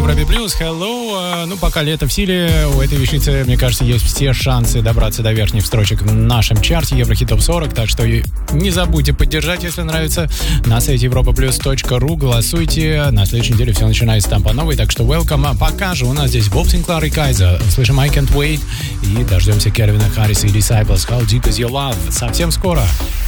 Европе Плюс. Hello. Ну, пока лето в силе, у этой вещицы, мне кажется, есть все шансы добраться до верхних строчек в нашем чарте Еврохит Топ 40. Так что не забудьте поддержать, если нравится, на сайте europaplus.ru. Голосуйте. На следующей неделе все начинается там по новой. Так что welcome. А пока же у нас здесь Боб Синклар и Кайза. Слышим I Can't Wait. И дождемся Кельвина Харриса и Disciples. How Deep Is Your Love. Совсем скоро.